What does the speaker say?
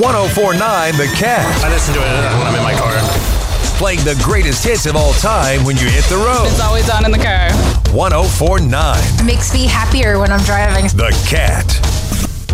1049 The Cat. I listen to it when I'm in my car. Playing the greatest hits of all time when you hit the road. It's always on in the car. 1049 Makes me happier when I'm driving. The Cat.